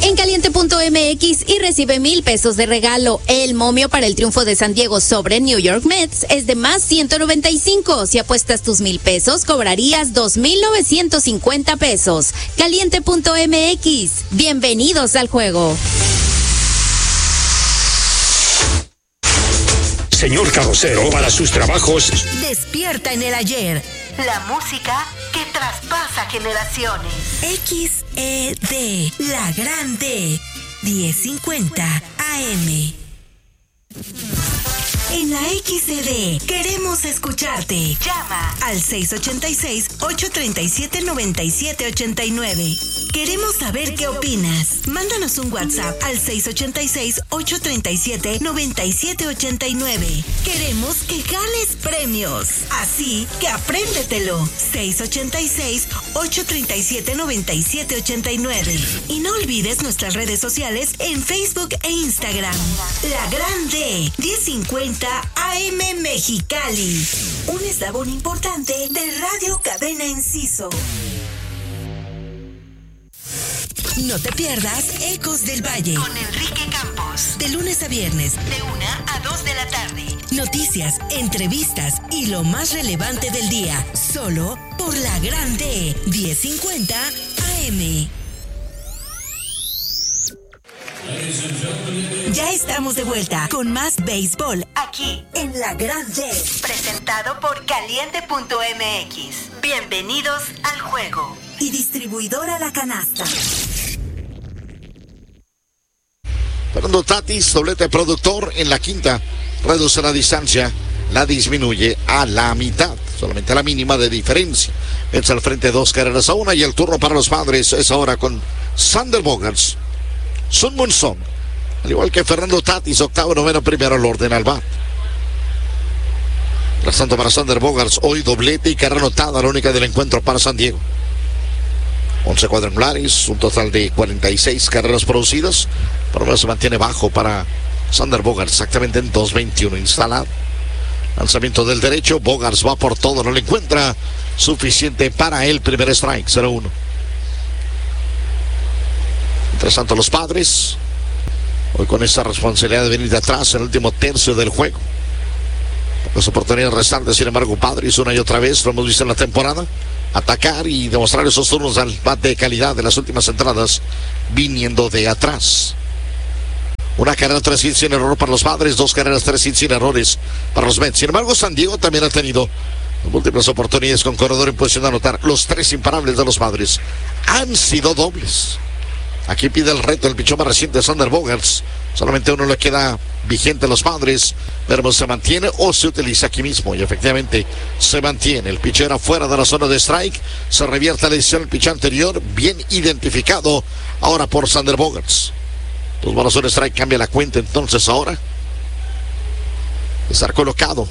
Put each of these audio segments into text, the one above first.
en caliente.mx y recibe 1,000 pesos de regalo. El momio para el triunfo de San Diego sobre New York Mets es de más 195. Si apuestas tus 1,000 pesos, cobrarías 2,950 pesos. Caliente.mx. Bienvenidos al juego. Señor Carrocero, para sus trabajos, despierta en el ayer. La música que traspasa generaciones. XED, la grande, 1050 AM. En la XED queremos escucharte. Llama al 686-837-9789. Queremos saber qué opinas. Mándanos un WhatsApp al 686-837-9789. Queremos que ganes premios. Así que apréndetelo. 686-837-9789. Y no olvides nuestras redes sociales en Facebook e Instagram. La Grande 1050 AM Mexicali. Un eslabón importante de Radio Cadena Enciso. No te pierdas Ecos del Valle con Enrique Campos. De lunes a viernes, de 1 a 2 de la tarde. Noticias, entrevistas y lo más relevante del día. Solo por La Grande 1050 AM. Ya estamos de vuelta con más béisbol aquí en La Grande. Presentado por caliente.mx. Bienvenidos al juego. Y distribuidora La Canasta. Fernando Tatis, doblete productor en la quinta. Reduce la distancia, la disminuye a la mitad. Solamente a la mínima de diferencia. Vence al frente 2-1 y el turno para los Padres es ahora con Xander Bogaerts. Sun Moon Song, al igual que Fernando Tatis, octavo, noveno, primero al orden al bat. Tras tanto para Xander Bogaerts, hoy doblete y carrera anotada, la única del encuentro para San Diego. 11 cuadrangulares, un total de 46 carreras producidas. Por lo menos se mantiene bajo para Xander Bogaerts, exactamente en 2.21 instalado. Lanzamiento del derecho, Bogaerts va por todo, no le encuentra suficiente para el primer strike, 0-1. Mientras tanto los Padres, hoy con esa responsabilidad de venir de atrás en el último tercio del juego. Las oportunidades restantes, sin embargo, Padres una y otra vez, lo hemos visto en la temporada, atacar y demostrar esos turnos al bate de calidad de las últimas entradas, viniendo de atrás. Una carrera, 3 hits sin error para los Padres, 2 carreras, 3 hits sin errores para los Mets. Sin embargo, San Diego también ha tenido múltiples oportunidades con corredor en posición de anotar. Los 3 imparables de los Padres han sido dobles. Aquí pide el reto el pichón más reciente, Xander Bogaerts. Solamente uno le queda vigente a los Padres. Veremos si se mantiene o se utiliza aquí mismo. Y efectivamente se mantiene. El pitcher afuera de la zona de strike. Se revierte la decisión del pitcher anterior. Bien identificado ahora por Xander Bogaerts. 2 bolas, un strike. Cambia la cuenta entonces ahora. Estar colocado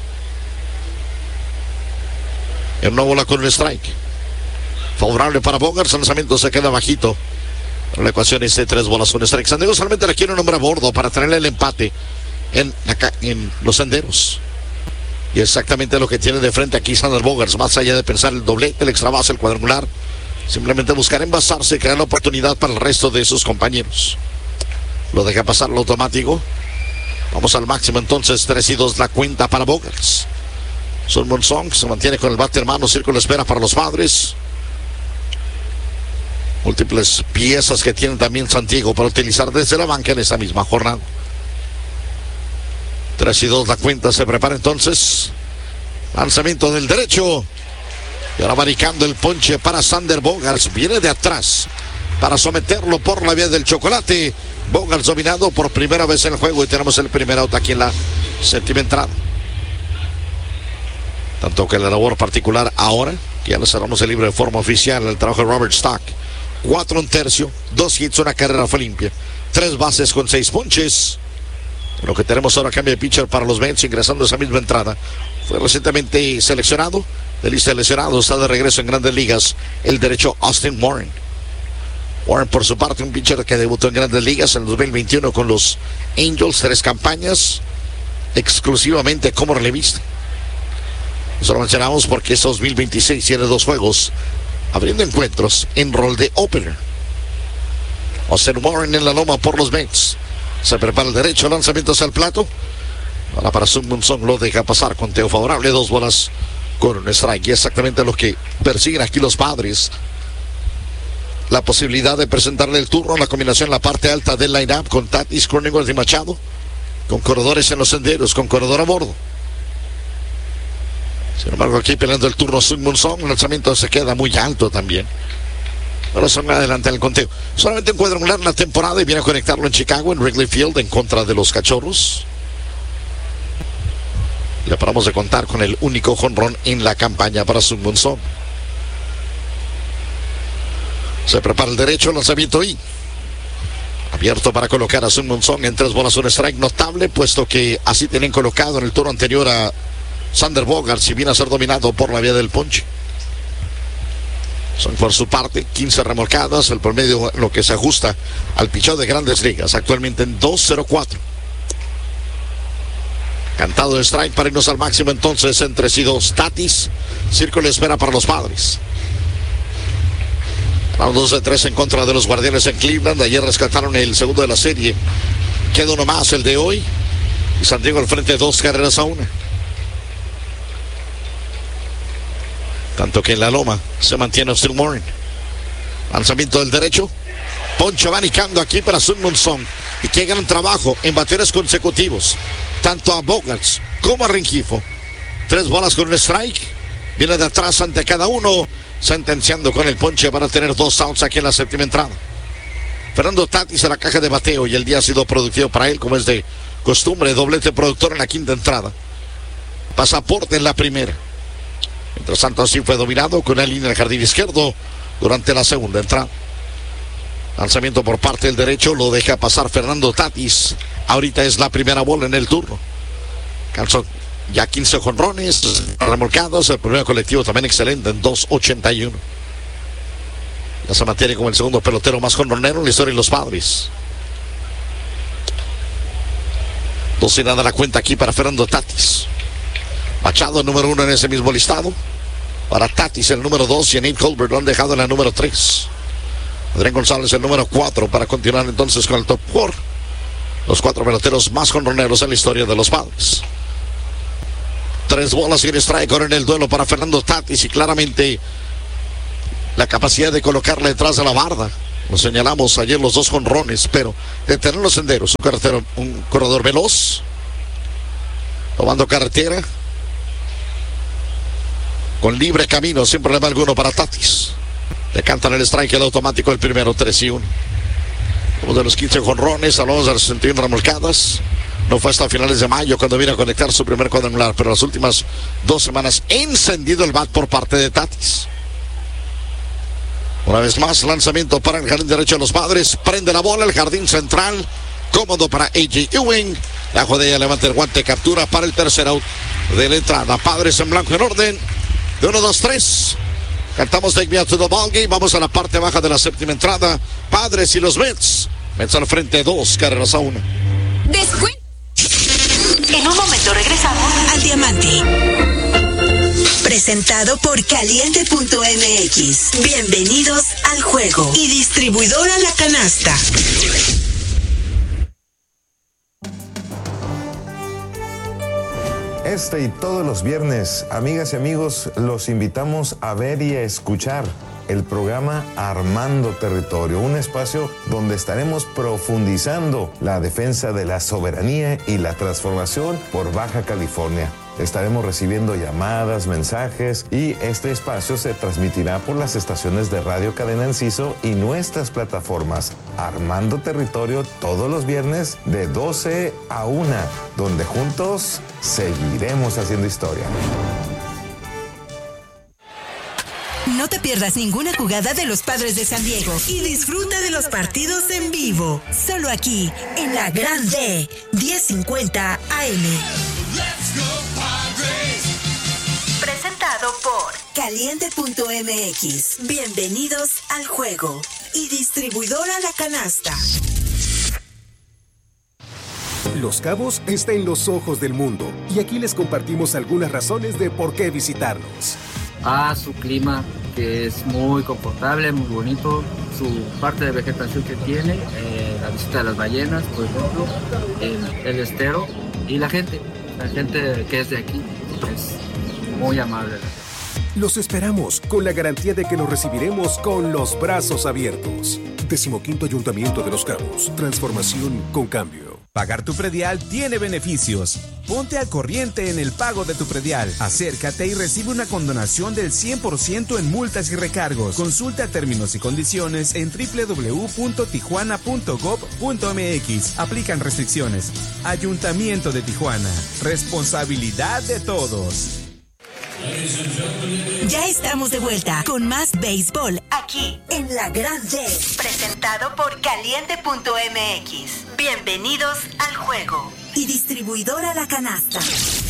en una bola con un strike. Favorable para Bogaerts. El lanzamiento se queda bajito. La ecuación es de 3 bolas, un strike. San Diego solamente le quiere un hombre a bordo para tenerle el empate en los senderos. Y exactamente lo que tiene de frente aquí Xander Bogaerts, más allá de pensar el doblete, el extra base, el cuadrangular. Simplemente buscar envasarse y crear la oportunidad para el resto de sus compañeros. Lo deja pasar lo automático. Vamos al máximo entonces, 3-2 la cuenta para Bogaerts. Sun Moon Song se mantiene con el bate en mano, círculo de espera para los Padres. Múltiples piezas que tienen también San Diego para utilizar desde la banca en esta misma jornada. 3-2 la cuenta, se prepara entonces. Lanzamiento del derecho. Y ahora marcando el ponche para Xander Bogaerts. Viene de atrás para someterlo por la vía del chocolate. Bogaerts dominado por primera vez en el juego y tenemos el primer out aquí en la séptima entrada. Tanto que la labor particular ahora, que ya le cerramos el libro de forma oficial, el trabajo de Robert Stock. 4 1/3, 2 hits, una carrera fue limpia. 3 bases con 6 ponches. Lo que tenemos ahora, cambio de pitcher para los Mets, ingresando esa misma entrada. Fue recientemente seleccionado, de lista de lesionados, está de regreso en Grandes Ligas, el derecho Austin Warren. Warren, por su parte, un pitcher que debutó en Grandes Ligas en el 2021 con los Angels, 3 campañas, exclusivamente como relevista. Eso lo mencionamos porque este 2026 tiene 2 juegos, abriendo encuentros en rol de opener. Austin Warren en la loma por los Mets. Se prepara el derecho, lanzamientos al plato. Ahora para Seung-Woo Song lo deja pasar, conteo favorable, 2 bolas con un strike. Y exactamente lo que persiguen aquí los Padres. La posibilidad de presentarle el turno, la combinación en la parte alta del line-up con Tatis, Cronenworth y Machado, con corredores en los senderos, con corredor a bordo. Sin embargo, aquí peleando el turno Seung-Woo Song, el lanzamiento se queda muy alto también. Ahora son adelante en el conteo. Solamente un cuadrangular en la temporada y viene a conectarlo en Chicago, en Wrigley Field, en contra de los Cachorros. Le paramos de contar con el único jonrón en la campaña para Seung-Woo Song. Se prepara el derecho, lanzamiento y abierto para colocar a Seung-Woo Song en 3 bolas, un strike. Notable, puesto que así tienen colocado en el turno anterior a Xander Bogaerts, si viene a ser dominado por la vía del ponche. Son por su parte 15 remolcadas, el promedio lo que se ajusta al picheo de Grandes Ligas, actualmente en 2.04. Cantado de strike para irnos al máximo entonces en 3-2. Tatis, círculo de espera para los Padres. Round 2 de 3 en contra de los Guardianes en Cleveland. Ayer rescataron el segundo de la serie. Queda uno más, el de hoy. Y San Diego al frente, 2 carreras a 1. Tanto que en la loma se mantiene Austin Warren. Lanzamiento del derecho. Poncho va nicando aquí para Seung-Woo Song. Y qué gran trabajo en bateres consecutivos. Tanto a Bogaerts como a Rengifo. 3 bolas con un strike. Viene de atrás ante cada uno, sentenciando con el ponche para tener 2 outs aquí en la séptima entrada. Fernando Tatis a la caja de bateo y el día ha sido productivo para él, como es de costumbre. Doblete productor en la quinta entrada. Pasaporte en la primera. Mientras tanto, así fue dominado con una línea en el jardín izquierdo durante la segunda entrada. Lanzamiento por parte del derecho, lo deja pasar Fernando Tatis. Ahorita es la primera bola en el turno. Calzó ya 15 jonrones remolcados. El primer colectivo también excelente en 2.81. Ya se mantiene como el segundo pelotero más jonronero en la historia de los Padres. 2 y nada la cuenta aquí para Fernando Tatis. Machado, el número 1 en ese mismo listado. Para Tatis, el número 2. Y a Nate Colbert lo han dejado en la número 3. Adrián González, el número 4. Para continuar entonces con el top 4. Los 4 peloteros más jonroneros en la historia de los Padres. 3 bolas y un strike en el duelo para Fernando Tatis. Y claramente la capacidad de colocarle detrás de la barda. Lo señalamos ayer los 2 jonrones. Pero de tener los senderos. Un corredor veloz. Tomando carretera. Con libre camino, sin problema alguno para Tatis. Le cantan el strike, el automático, el primero, 3-1. Como de los 15 jonrones, hablamos de las 61 remolcadas. No fue hasta finales de mayo cuando vino a conectar su primer cuadrangular, pero las últimas 2 semanas encendido el bat por parte de Tatis. Una vez más, lanzamiento para el jardín derecho de los Padres. Prende la bola, el jardín central. Cómodo para A.J. Ewing. La jodella levanta el guante, captura para el tercer out de la entrada. Padres en blanco en orden. De 1, 2, 3. Cantamos Take Me Out to the Ball Game. Vamos a la parte baja de la séptima entrada. Padres y los Mets. Mets al frente, 2 carreras a 1. En un momento regresamos al Diamante. Presentado por Caliente.mx. Bienvenidos al juego. Y distribuidora La Canasta. Este y todos los viernes, amigas y amigos, los invitamos a ver y a escuchar el programa Armando Territorio, un espacio donde estaremos profundizando la defensa de la soberanía y la transformación por Baja California. Estaremos recibiendo llamadas, mensajes y este espacio se transmitirá por las estaciones de Radio Cadena Enciso y nuestras plataformas. Armando Territorio todos los viernes de 12 a 1, donde juntos seguiremos haciendo historia. No te pierdas ninguna jugada de los Padres de San Diego y disfruta de los partidos en vivo. Solo aquí, en la Grande 1050 AM. Presentado por Caliente.mx. Bienvenidos al juego. Y distribuidora La Canasta. Los Cabos está en los ojos del mundo. Y aquí les compartimos algunas razones de por qué visitarnos. Su clima que es muy confortable, muy bonito. Su parte de vegetación que tiene, la visita de las ballenas, por ejemplo, el estero y la gente que es de aquí es muy amable. Los esperamos con la garantía de que los recibiremos con los brazos abiertos. 15º Ayuntamiento de Los Cabos. Transformación con cambio. Pagar tu predial tiene beneficios. Ponte al corriente en el pago de tu predial. Acércate y recibe una condonación del 100% en multas y recargos. Consulta términos y condiciones en www.tijuana.gov.mx. Aplican restricciones. Ayuntamiento de Tijuana. Responsabilidad de todos. Ya estamos de vuelta con más béisbol aquí en La Gran D, presentado por Caliente.mx. Bienvenidos al juego. Y distribuidora La Canasta.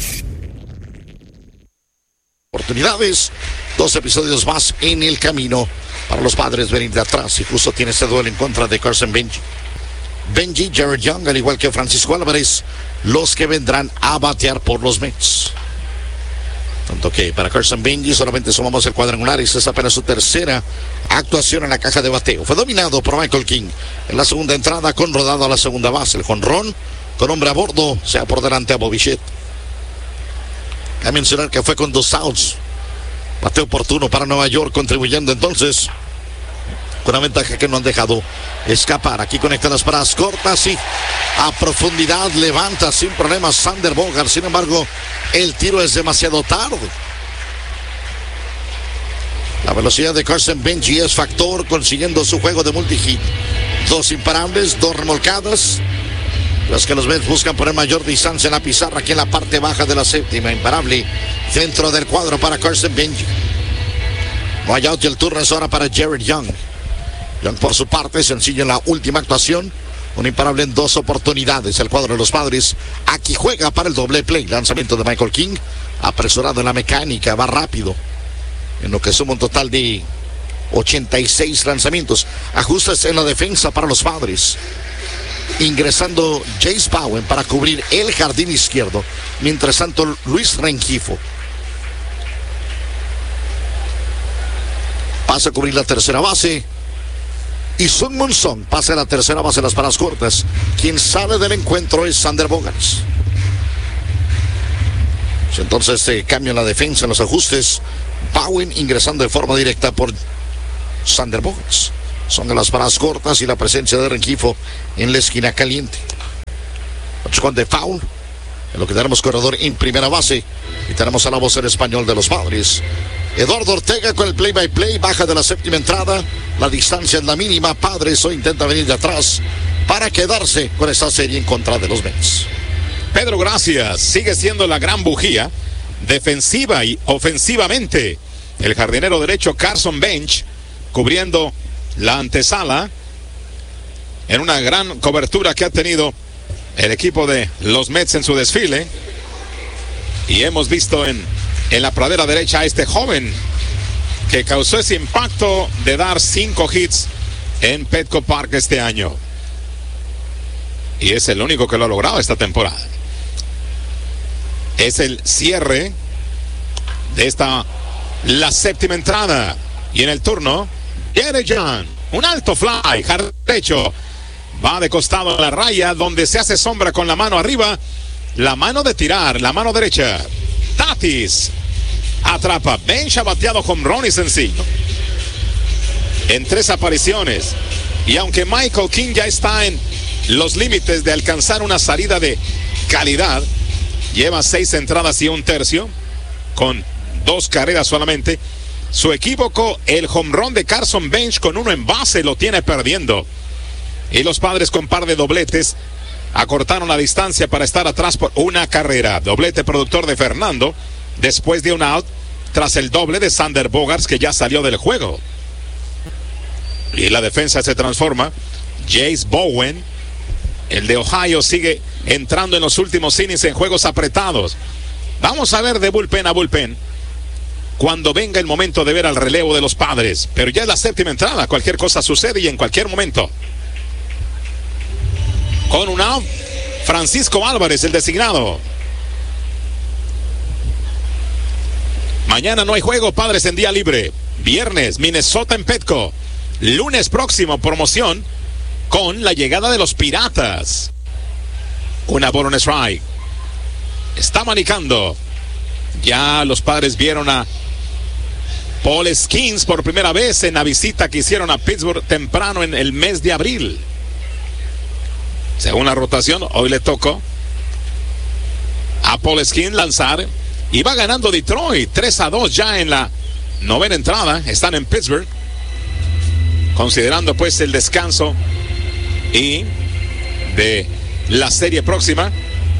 Oportunidades, 2 episodios más en el camino para los Padres venir de atrás y justo tiene este duelo en contra de Carson Benji, Jared Young, al igual que Francisco Álvarez, los que vendrán a batear por los Mets. Tanto que para Carson Benji solamente sumamos el cuadrangular y esta es apenas su tercera actuación en la caja de bateo. Fue dominado por Michael King en la segunda entrada con rodado a la segunda base. El jonrón con hombre a bordo, sea por delante a Bobichette. Hay que mencionar que fue con 2 outs. Bateo oportuno para Nueva York, contribuyendo entonces con una ventaja que no han dejado escapar. Aquí conectan las paradas cortas y a profundidad levanta sin problemas Sander Bogaerts. Sin embargo, el tiro es demasiado tarde. La velocidad de Carson Benji es factor, consiguiendo su juego de multi-hit. 2 imparables, 2 remolcadas, las que los Mets buscan poner mayor distancia en la pizarra aquí en la parte baja de la séptima. Imparable dentro del cuadro para Carson Benji. No hay out y el turno es ahora para Jared Young. Young por su parte, sencillo en la última actuación. Un imparable en 2 oportunidades. El cuadro de los Padres aquí juega para el doble play. Lanzamiento de Michael King, apresurado en la mecánica, va rápido. En lo que suma un total de 86 lanzamientos. Ajustes en la defensa para los Padres. Ingresando Jace Bowen para cubrir el jardín izquierdo. Mientras tanto, Luis Rengifo pasa a cubrir la tercera base. Y Sung Moon Song pasa a la tercera base de las paradas cortas. Quien sale del encuentro es Sander Bogaerts. Entonces cambio en la defensa, en los ajustes. Bowen ingresando de forma directa por Sander Bogaerts. Son de las paradas cortas y la presencia de Rengifo en la esquina caliente. Con de foul. En lo que tenemos corredor en primera base. Y tenemos a la voz en español de los Padres. Eduardo Ortega con el play-by-play, baja de la séptima entrada. La distancia es la mínima. Padres hoy intenta venir de atrás para quedarse con esta serie en contra de los Mets. Pedro, gracias. Sigue siendo la gran bujía, defensiva y ofensivamente. El jardinero derecho Carson Bench, cubriendo la antesala en una gran cobertura que ha tenido el equipo de los Mets en su desfile. Y hemos visto en la pradera derecha a este joven que causó ese impacto de dar 5 hits en Petco Park este año. Y es el único que lo ha logrado esta temporada. Es el cierre de la séptima entrada. Y en el turno, Jared Young, un alto fly, jardín derecho. Va de costado a la raya, donde se hace sombra con la mano arriba. La mano de tirar, la mano derecha. Tatis atrapa. Bench ha bateado home run y sencillo en 3 apariciones. Y aunque Michael King ya está en los límites de alcanzar una salida de calidad, lleva 6 entradas y 1/3 con 2 carreras solamente. Su equívoco, el home run de Carson Bench con 1 en base, lo tiene perdiendo. Y los Padres con par de dobletes acortaron la distancia para estar atrás por 1 carrera. Doblete productor de Fernando después de un out tras el doble de Sander Bogaerts, que ya salió del juego. Y la defensa se transforma. Jace Bowen, el de Ohio, sigue entrando en los últimos innings en juegos apretados. Vamos a ver de bullpen a bullpen cuando venga el momento de ver al relevo de los Padres. Pero ya es la séptima entrada, cualquier cosa sucede y en cualquier momento. Con un out, Francisco Álvarez, el designado. Mañana no hay juego, Padres en día libre. Viernes, Minnesota en Petco. Lunes próximo, promoción con la llegada de los Piratas. Una bola, un strike. Está manicando. Ya los Padres vieron a Paul Skeens por primera vez en la visita que hicieron a Pittsburgh temprano en el mes de abril. Según la rotación, hoy le tocó a Paul Skeens lanzar. Y va ganando Detroit 3-2 ya en la novena entrada. Están en Pittsburgh, considerando pues el descanso y de la serie próxima.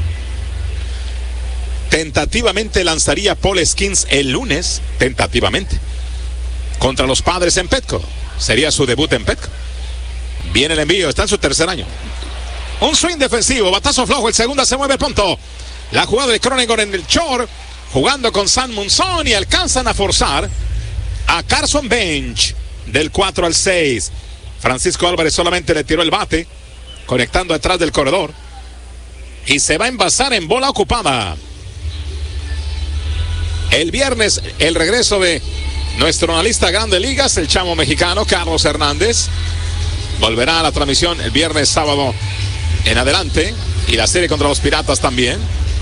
Tentativamente lanzaría Paul Skeens el lunes, tentativamente, contra los Padres en Petco. Sería su debut en Petco. Viene el envío, está en su tercer año. Un swing defensivo, batazo flojo, el segundo se mueve el punto. La jugada de Cronenworth en el short, jugando con Sam Monzón, y alcanzan a forzar a Carson Bench del 4 al 6. Francisco Álvarez solamente le tiró el bate, conectando atrás del corredor, y se va a envasar en bola ocupada. El viernes, el regreso de nuestro analista Grandes Ligas, el chamo mexicano Carlos Hernández. Volverá a la transmisión el viernes, sábado en adelante, y la serie contra los Piratas también.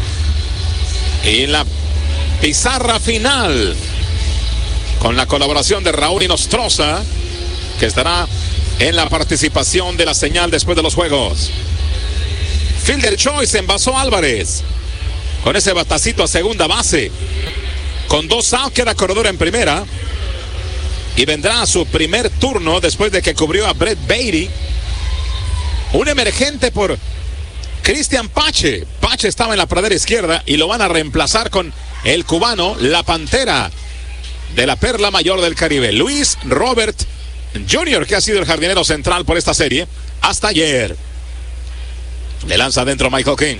Y en la pizarra final, con la colaboración de Raúl Inostroza, que estará en la participación de la señal después de los juegos. Fielder choice, envasó Álvarez con ese batacito a segunda base. Con 2 outs queda corredor en primera. Y vendrá a su primer turno después de que cubrió a Brett Beatty. Un emergente por Cristian Pache. Pache estaba en la pradera izquierda y lo van a reemplazar con el cubano, la Pantera de la Perla Mayor del Caribe, Luis Robert Jr., que ha sido el jardinero central por esta serie hasta ayer. Le lanza adentro Michael King.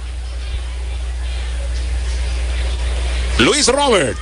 Luis Robert.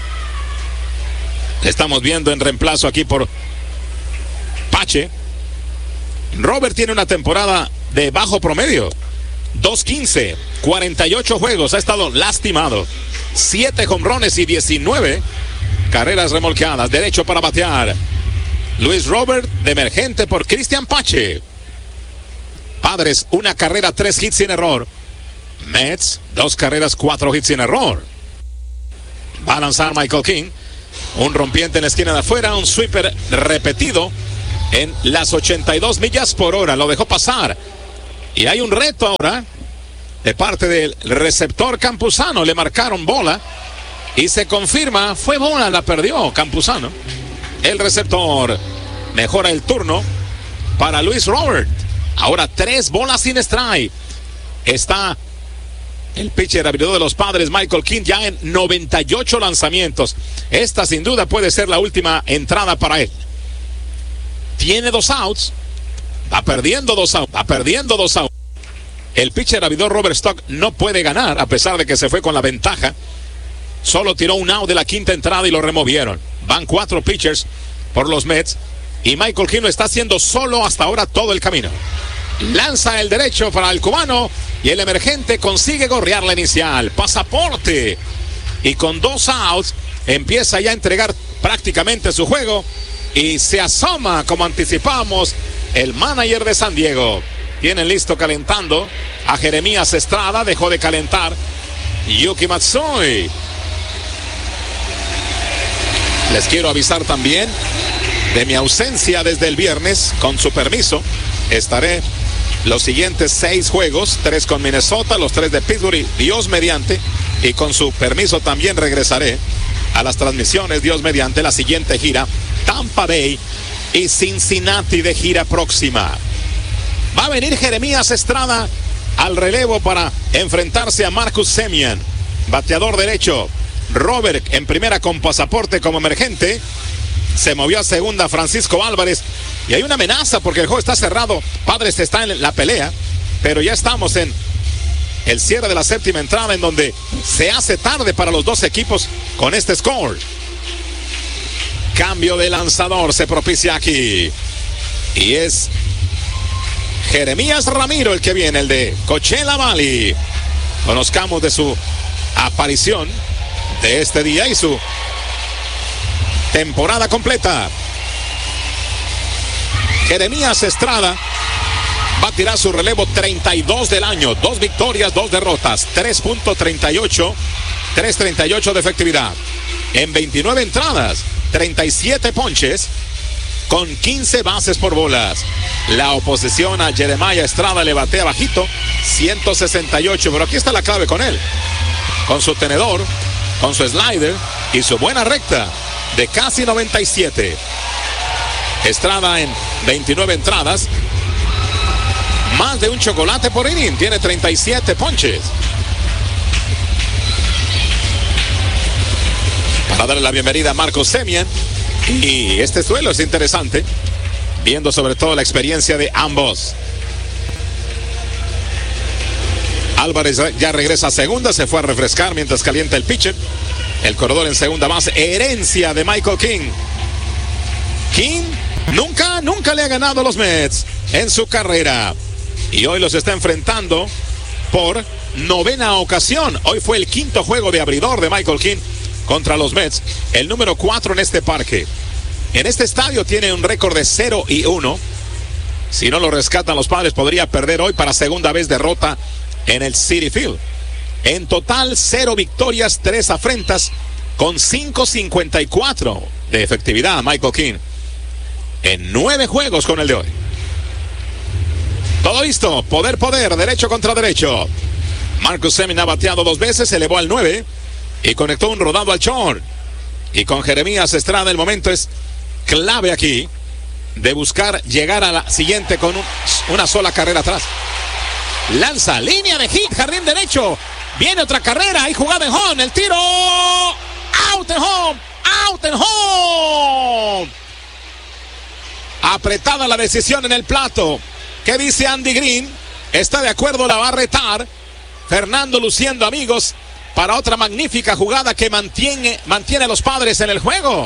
Estamos viendo en reemplazo aquí por Pache. Robert tiene una temporada de bajo promedio. 2.15, 48 juegos, ha estado lastimado. 7 jonrones y 19 carreras remolcadas. Derecho para batear Luis Robert, de emergente por Cristian Pache. Padres, 1 carrera, 3 hits sin error. Mets, 2 carreras, 4 hits sin error. Va a lanzar Michael King. Un rompiente en la esquina de afuera. Un sweeper repetido en las 82 millas por hora. Lo dejó pasar. Y hay un reto ahora de parte del receptor Campuzano. Le marcaron bola y se confirma. Fue bola, la perdió Campuzano. El receptor mejora el turno para Luis Robert. Ahora 3 bolas sin strike. Está el pitcher abridor de los Padres, Michael King, ya en 98 lanzamientos. Esta sin duda puede ser la última entrada para él. Tiene 2 outs. Va perdiendo 2 outs. El pitcher abridor Robert Stock no puede ganar, a pesar de que se fue con la ventaja. Solo tiró 1 out de la 5ª entrada y lo removieron. Van 4 pitchers por los Mets. Y Michael King lo está haciendo solo hasta ahora todo el camino. Lanza el derecho para el cubano y el emergente consigue gorrear la inicial. Pasaporte. Y con 2 outs empieza ya a entregar prácticamente su juego. Y se asoma, como anticipamos, el manager de San Diego. Tienen listo calentando a Jeremías Estrada. Dejó de calentar Yuki Matsui. Les quiero avisar también de mi ausencia desde el viernes. Con su permiso, estaré los siguientes 6 juegos, 3 con Minnesota, los 3 de Pittsburgh, y Dios mediante, y con su permiso también regresaré a las transmisiones, Dios mediante, la siguiente gira, Tampa Bay y Cincinnati de gira próxima. Va a venir Jeremías Estrada al relevo para enfrentarse a Marcus Semien, bateador derecho. Robert en primera con pasaporte como emergente. Se movió a segunda Francisco Álvarez. Y hay una amenaza porque el juego está cerrado. Padres está en la pelea. Pero ya estamos en el cierre de la 7ª entrada, en donde se hace tarde para los dos equipos con este score. Cambio de lanzador se propicia aquí. Y es Jeremías Ramiro el que viene, el de Coachella Valley. Conozcamos de su aparición de este día y su temporada completa. Jeremías Estrada va a tirar su relevo 32 del año. 2 victorias, 2 derrotas. 3.38 de efectividad. En 29 entradas, 37 ponches, con 15 bases por bolas. La oposición a Jeremiah Estrada le batea bajito, 168. Pero aquí está la clave con él. Con su tenedor, con su slider y su buena recta de casi 97. Estrada en 29 entradas, más de un chocolate por inning, tiene 37 ponches. Para darle la bienvenida a Marcus Semien. Y este duelo es interesante, viendo sobre todo la experiencia de ambos. Álvarez ya regresa a segunda, se fue a refrescar mientras calienta el pitcher. El corredor en segunda base, herencia de Michael King. King nunca le ha ganado a los Mets en su carrera. Y hoy los está enfrentando por 9ª ocasión. Hoy fue el 5º juego de abridor de Michael King contra los Mets, el número 4 en este parque. En este estadio tiene un récord de 0-1. Si no lo rescatan los Padres, podría perder hoy para segunda vez derrota en el Citi Field. En total, 0 victorias, 3 afrentas, con 5.54 de efectividad Michael King en 9 juegos con el de hoy. Todo listo, poder, derecho contra derecho. Marcus Semien ha bateado 2 veces, se elevó al 9 y conectó un rodado al short. Y con Jeremías Estrada el momento es clave aquí de buscar llegar a la siguiente con una sola carrera atrás. Lanza, línea de hit, jardín derecho. Viene otra carrera, hay jugada en home, el tiro. Out and home. Apretada la decisión en el plato. ¿Qué dice Andy Green? ¿Está de acuerdo? La va a retar. Fernando luciendo, amigos, para otra magnífica jugada que mantiene a los Padres en el juego.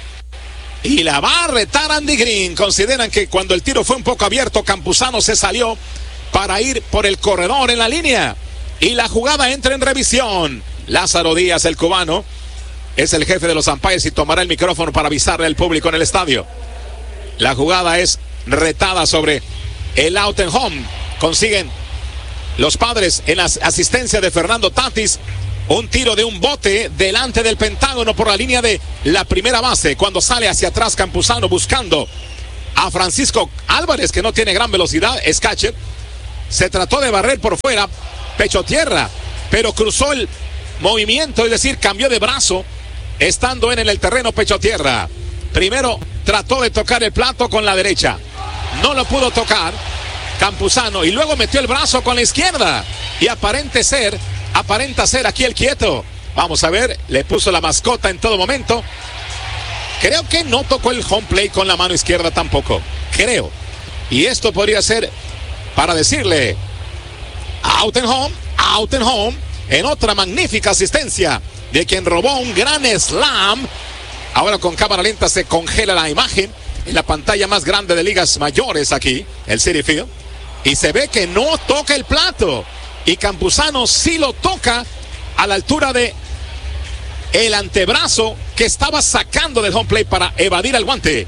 Y la va a retar Andy Green. Consideran que cuando el tiro fue un poco abierto, Campuzano se salió para ir por el corredor en la línea. Y la jugada entra en revisión. Lázaro Díaz, el cubano, es el jefe de los umpires y tomará el micrófono para avisarle al público en el estadio. La jugada es retada sobre el out and home. Consiguen los Padres en la asistencia de Fernando Tatis un tiro de un bote delante del Pentágono por la línea de la primera base. Cuando sale hacia atrás Campuzano buscando a Francisco Álvarez, que no tiene gran velocidad, es catcher. Se trató de barrer por fuera, pecho tierra, pero cruzó el movimiento, es decir, cambió de brazo estando en el terreno pecho tierra. Primero trató de tocar el plato con la derecha, no lo pudo tocar Campuzano, y luego metió el brazo con la izquierda y aparenta ser aquí el quieto. Vamos a ver, le puso la mascota en todo momento. Creo que no tocó el home plate con la mano izquierda tampoco, creo. Y esto podría ser para decirle out and home, en otra magnífica asistencia de quien robó un gran slam. Ahora con cámara lenta se congela la imagen en la pantalla más grande de ligas mayores aquí, el Citi Field, y se ve que no toca el plato, y Campuzano sí lo toca a la altura de el antebrazo que estaba sacando del home plate para evadir el guante.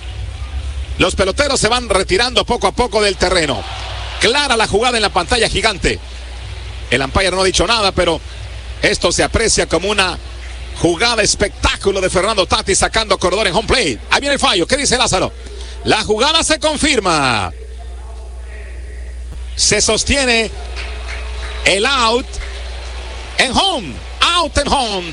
Los peloteros se van retirando poco a poco del terreno. Clara la jugada en la pantalla gigante. El umpire no ha dicho nada, pero esto se aprecia como una jugada espectáculo de Fernando Tatis sacando corredor en home plate. Ahí viene el fallo. ¿Qué dice Lázaro? La jugada se confirma. Se sostiene el out en home. Out en home.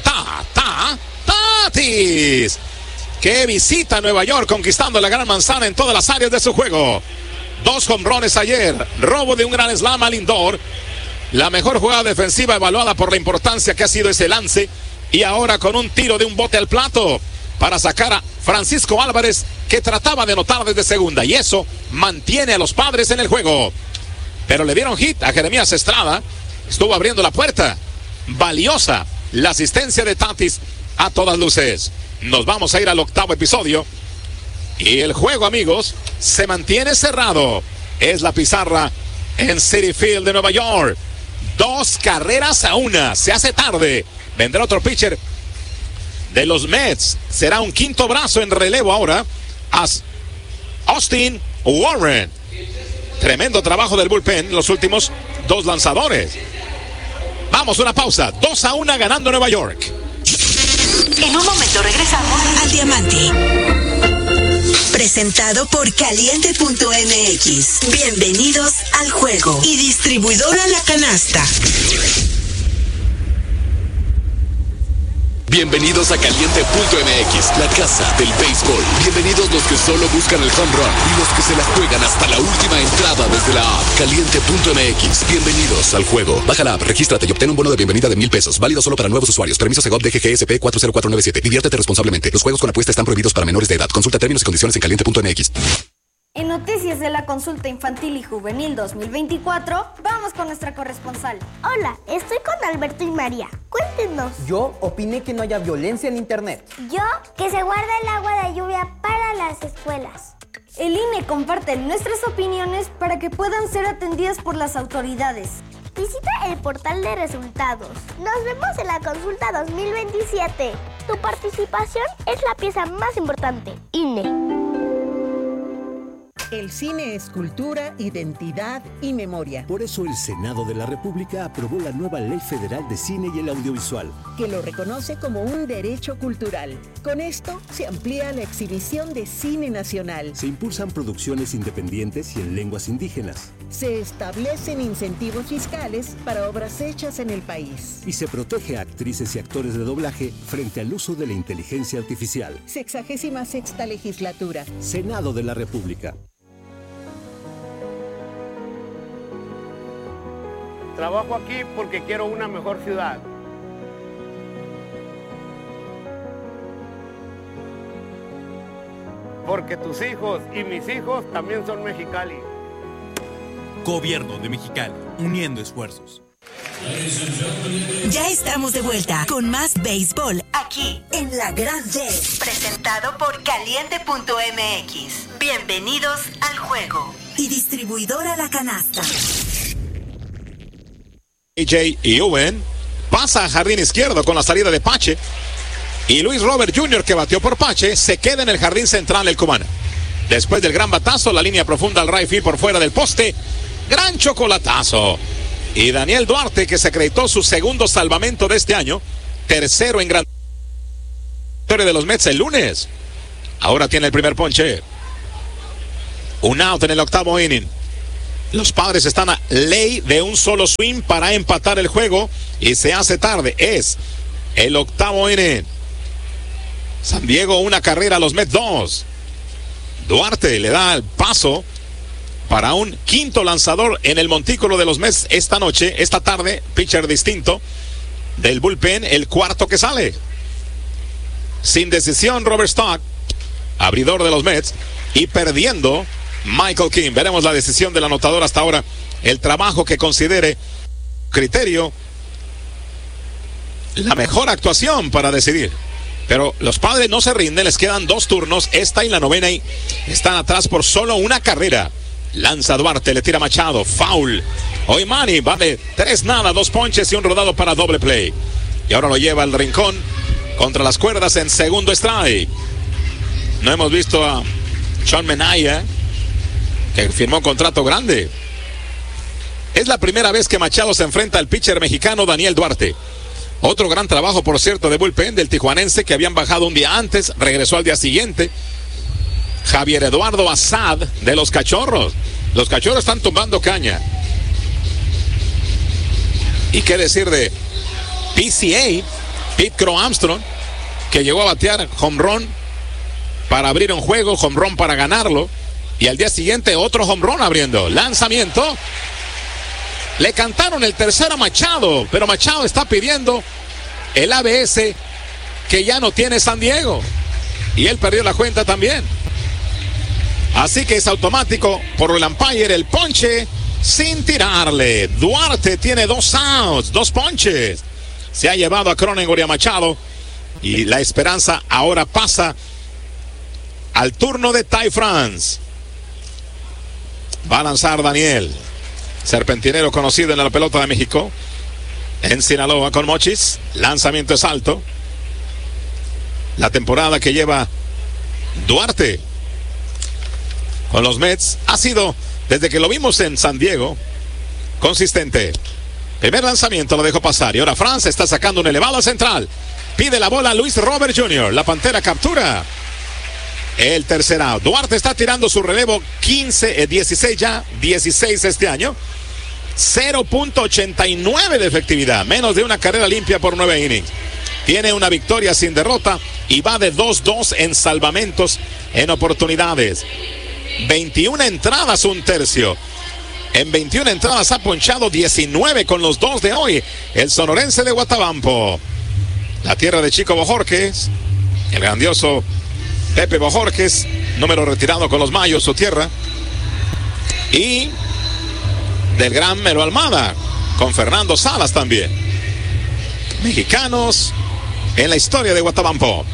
Tatis, que visita Nueva York conquistando la gran manzana en todas las áreas de su juego. 2 jonrones ayer. Robo de un gran slam al Lindor. La mejor jugada defensiva evaluada por la importancia que ha sido ese lance. Y ahora con un tiro de un bote al plato para sacar a Francisco Álvarez, que trataba de anotar desde segunda. Y eso mantiene a los Padres en el juego. Pero le dieron hit a Jeremías Estrada. Estuvo abriendo la puerta. Valiosa la asistencia de Tatis a todas luces. Nos vamos a ir al 8º episodio. Y el juego, amigos, se mantiene cerrado. Es la pizarra en Citi Field de Nueva York. 2 carreras a 1. Se hace tarde. Vendrá otro pitcher de los Mets. Será un quinto brazo en relevo ahora a Austin Warren. Tremendo trabajo del bullpen, los últimos dos lanzadores. Vamos, una pausa. 2-1 ganando Nueva York. En un momento regresamos al Diamante. Presentado por Caliente.mx. Bienvenidos al juego. Y distribuidora La Canasta. Bienvenidos a Caliente.mx, la casa del béisbol. Bienvenidos los que solo buscan el home run y los que se la juegan hasta la última entrada desde la app. Caliente.mx. Bienvenidos al juego. Baja la app, regístrate y obtén un bono de bienvenida de $1,000. Válido solo para nuevos usuarios. Permiso Segov DGGSP 40497. Diviértete responsablemente. Los juegos con apuesta están prohibidos para menores de edad. Consulta términos y condiciones en Caliente.mx. En noticias de la consulta infantil y juvenil 2024, vamos con nuestra corresponsal. Hola, estoy con Alberto y María. Cuéntenos. Yo opiné que no haya violencia en internet. Yo, que se guarda el agua de lluvia para las escuelas. El INE comparte nuestras opiniones para que puedan ser atendidas por las autoridades. Visita el portal de resultados. Nos vemos en la consulta 2027. Tu participación es la pieza más importante. INE. El cine es cultura, identidad y memoria. Por eso el Senado de la República aprobó la nueva Ley Federal de Cine y el Audiovisual, que lo reconoce como un derecho cultural. Con esto se amplía la exhibición de cine nacional. Se impulsan producciones independientes y en lenguas indígenas. Se establecen incentivos fiscales para obras hechas en el país. Y se protege a actrices y actores de doblaje frente al uso de la inteligencia artificial. 66ª legislatura. Senado de la República. Trabajo aquí porque quiero una mejor ciudad. Porque tus hijos y mis hijos también son Mexicali. Gobierno de Mexicali, uniendo esfuerzos. Ya estamos de vuelta con más béisbol aquí en La Gran D. Presentado por Caliente.mx. Bienvenidos al juego. Y distribuidora La Canasta. AJ Owen pasa a jardín izquierdo con la salida de Pache. Y Luis Robert Jr., que batió por Pache, se queda en el jardín central el cubano. Después del gran batazo, la línea profunda al right field por fuera del poste. Gran chocolatazo. Y Daniel Duarte, que se acreditó su segundo salvamento de este año, tercero en gran historia de los Mets el lunes. Ahora tiene el primer ponche. Un out en el octavo inning. Los Padres están a ley de un solo swing para empatar el juego y se hace tarde. Es el octavo inning. San Diego una carrera, los Mets 2. Duarte le da el paso para un quinto lanzador en el montículo de los Mets esta tarde, pitcher distinto del bullpen, el cuarto que sale. Sin decisión Robert Stock, abridor de los Mets, y perdiendo Michael King. Veremos la decisión del anotador hasta ahora, el trabajo que considere criterio, la mejor actuación para decidir. Pero los Padres no se rinden, les quedan 2 turnos, esta y la novena, y están atrás por solo una carrera. Lanza Duarte, le tira Machado, foul. Hoy Manny va de 3-0, 2 ponches y un rodado para doble play. Y ahora lo lleva al rincón contra las cuerdas en segundo strike. No hemos visto a Sean Manaea, que firmó un contrato grande. Es la primera vez que Machado se enfrenta al pitcher mexicano Daniel Duarte. Otro gran trabajo, por cierto, de bullpen del tijuanense, que habían bajado un día antes, regresó al día siguiente. Javier Eduardo Assad de los Cachorros. Los Cachorros están tumbando caña. ¿Y qué decir de PCA, Pete Crow Armstrong, que llegó a batear home run para abrir un juego, home run para ganarlo, y al día siguiente otro home run abriendo? Lanzamiento. Le cantaron el tercero a Machado, pero Machado está pidiendo el ABS que ya no tiene San Diego, y él perdió la cuenta también. Así que es automático por el umpire el ponche sin tirarle. Duarte tiene 2 outs, 2 ponches. Se ha llevado a Cronenworth y a Machado, y la esperanza ahora pasa al turno de Ty France. Va a lanzar Daniel, serpentinero conocido en la pelota de México, en Sinaloa con Mochis. Lanzamiento es alto. la temporada que lleva Duarte con los Mets ha sido, desde que lo vimos en San Diego, consistente. Primer lanzamiento lo dejó pasar y ahora Franz está sacando un elevado central. Pide la bola a Luis Robert Jr. La Pantera captura el tercer out. Duarte está tirando su relevo 16 ya, 16 este año. 0.89 de efectividad, menos de una carrera limpia por 9 innings. Tiene una victoria sin derrota y va de 2-2 en salvamentos en oportunidades. 21 entradas, un tercio. En 21 entradas ha ponchado 19 con los 2 de hoy. El sonorense de Guatabampo. La tierra de Chico Bojorquez, el grandioso Pepe Bojorquez, número retirado con los Mayos, su tierra. Y del gran Mero Almada, con Fernando Salas también. Mexicanos en la historia de Guatabampo.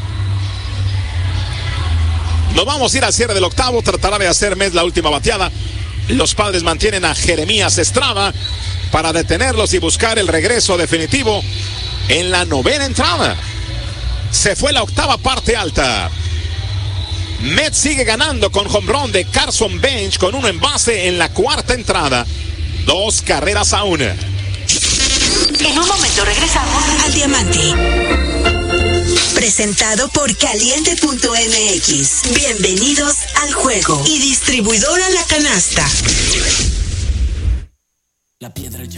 Nos vamos a ir al cierre del octavo. Tratará de hacer Mets la última bateada. Los Padres mantienen a Jeremías Estrada para detenerlos y buscar el regreso definitivo en la novena entrada. Se fue la octava parte alta. Mets sigue ganando con home run de Carson Bench con uno en base en la cuarta entrada. 2 carreras a 1. En un momento regresamos al Diamante. Presentado por Caliente.mx. Bienvenidos al juego. Y distribuidora La Canasta. La piedra ya